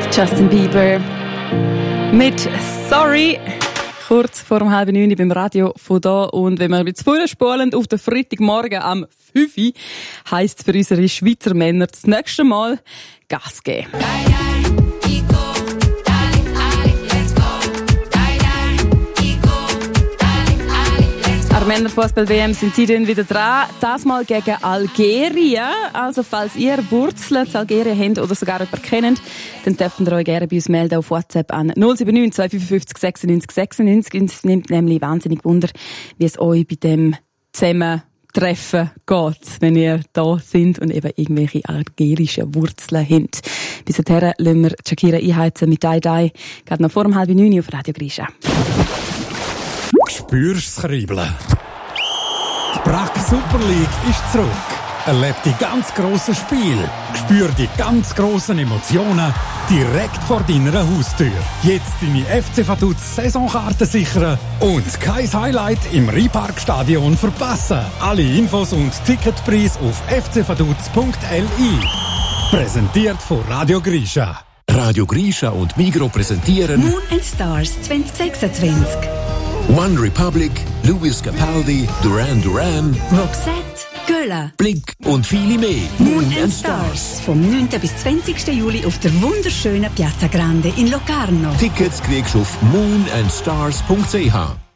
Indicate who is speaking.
Speaker 1: Justin Bieber mit Sorry. Kurz vor 8:30 beim Radio von da. Und wenn wir ein bisschen vorspulen auf den Freitagmorgen am 5 Uhr, heisst es für unsere Schweizer Männer das nächste Mal Gas geben. Männerfußball-WM sind sie dann wieder dran. Das mal gegen Algerien. Also falls ihr Wurzeln zu Algerien habt oder sogar jemanden kennt, dann dürft ihr euch gerne bei uns melden auf WhatsApp an 079 255 96 96. Und es nimmt nämlich wahnsinnig Wunder, wie es euch bei dem Zusammentreffen geht, wenn ihr da sind und eben irgendwelche algerischen Wurzeln habt. Bis dahin lassen wir Shakira einheizen mit «Dai Dai». Geht noch vor 8:30 auf Radio Grisha.
Speaker 2: Spürst das Kribbeln? Die BRAC Super League ist zurück. Erleb die ganz grossen Spiele. Spür die ganz grossen Emotionen direkt vor deiner Haustür. Jetzt deine FC Vaduz Saisonkarten sichern und kein Highlight im Rheinparkstadion verpassen. Alle Infos und Ticketpreis auf fcvaduz.li. Präsentiert von Radio Grisha.
Speaker 3: Radio Grisha und Migro präsentieren
Speaker 4: Moon and Stars 2026.
Speaker 3: One Republic, Lewis Capaldi, Duran Duran,
Speaker 4: Roxette, Göla,
Speaker 3: Blick und viele mehr.
Speaker 4: Moon and Stars. Vom 9. bis 20. Juli auf der wunderschönen Piazza Grande in Locarno.
Speaker 3: Tickets kriegst du auf moonandstars.ch.